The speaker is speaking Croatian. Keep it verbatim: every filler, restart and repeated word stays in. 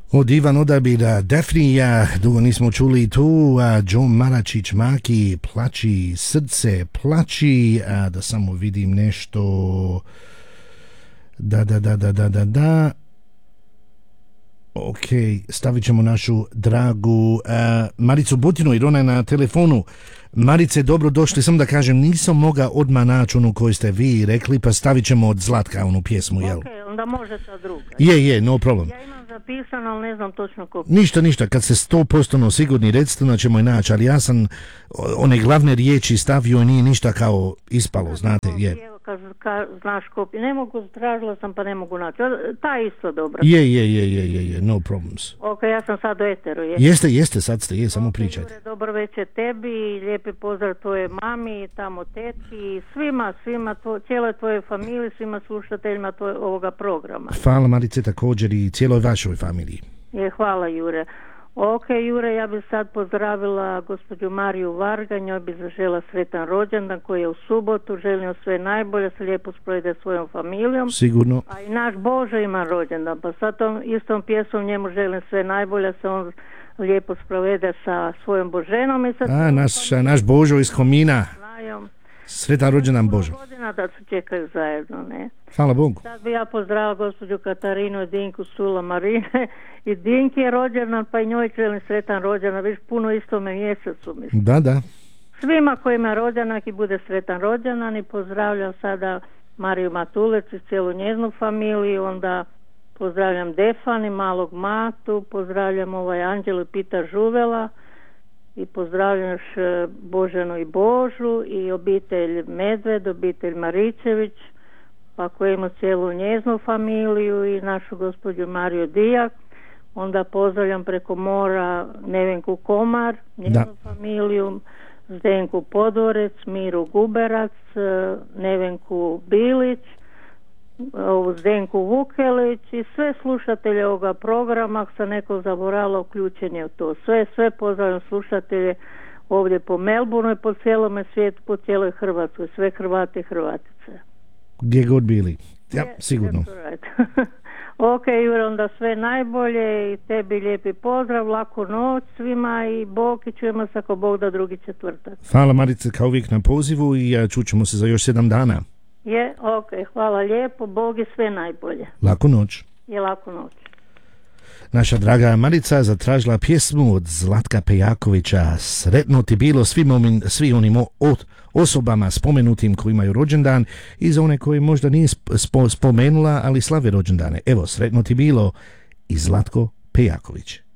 Od Ivan odabira Defnija, dugo nismo čuli tu, a John Maračić Maki, plači srce, plači, a da samo vidim nešto, da, da, da, da, da, da, da, ok, stavit ćemo našu dragu uh, Maricu Butinu, jer ona je na telefonu. Marice, dobro došli, sam da kažem, nisam mogao odmah naći onu koju ste vi rekli, pa stavit ćemo od Zlatka onu pjesmu, jel? Ok, onda može ta druga. Je, je, no problem. Ja imam zapisano, ali ne znam točno koliko. Ništa, ništa, kad ste sto posto sigurni, recite, onda ćemo je naći, ali ja sam one glavne riječi stavio i nije ništa kao ispalo, znate, je. Evo, kad, kad znaš kopiju, ne mogu, tražila sam pa ne mogu naći. Ta je isto dobra. Je, je, je, je, je, je, no problems. Ok, ja sam sad u eteru, je. Jeste, jeste, sad ste, je, samo Ok, pričajte. Jure, dobro večer tebi, lijepi pozdrav tvoje mami, tamo tetki, svima, svima, tvo, cijeloj tvojoj familiji, svima slušateljima tvoj, ovoga programa. Hvala Marice također i cijeloj vašoj familiji. Je, hvala Jure. Ok, Jure, ja bih sad pozdravila gospođu Mariju Varga, njoj bi zažela sretan rođendan koji je u subotu, želim sve najbolje, se lijepo sprovede svojom familijom. Sigurno. A i naš Božo ima rođendan, pa sad tom istom pjesmom njemu želim sve najbolje, se on lijepo sprovede sa svojom Boženom. I sa A, naš, naš Božo iz Komina. Znajom. Sretan rođendan Božo. Godina da se čekaju zajedno, ne? Hvala Bogu. Sad bi ja pozdravila gospođu Katarinu i Dinku Sula Marine i Dinki je rođendan, pa i njoj želim sretan rođendan, viš puno istome mjesecu, mislim. Da, da. Svima kojima je rođendan i bude sretan rođendan i pozdravljam sada Mariju Matulec i cijelu njeznu familiju, onda pozdravljam Defani, malog Matu, pozdravljam ovaj Anđelu Pita Žuvela i pozdravljam još Boženu i Božu i obitelj Medved, obitelj Maričević, pa koji ima cijelu njeznu familiju i našu gospođu Mariju Dijak. Onda pozdravljam preko mora Nevenku Komar, njenu da. familiju, Zdenku Podvorec, Miru Guberac, Nevenku Bilić, ovu Zdenku Vukelić i sve slušatelje ovoga programa, ako sam neko zaboravila, uključen je u to. Sve, sve pozdravljam slušatelje ovdje po Melbourneu i po cijelome svijetu, po cijeloj Hrvatskoj, sve Hrvate i Hrvatice. Gdje god bili, ja, je, sigurno. Right. Ok, Jure, onda sve najbolje i tebi lijepi pozdrav, laku noć svima i Bog i čujemo se ako Bog da drugi četvrtak. Hvala Marice kao uvijek na pozivu i čućemo se za još sedam dana. Je, ok, hvala lijepo, Bog i sve najbolje. Laku noć. Je, laku noć. Naša draga Marica zatražila pjesmu od Zlatka Pejakovića, sretno ti bilo svim, omin, svim onim od osobama spomenutim koji imaju rođendan i za one koje možda nije spo, spomenula, ali slave rođendane. Evo, sretno ti bilo i Zlatko Pejaković.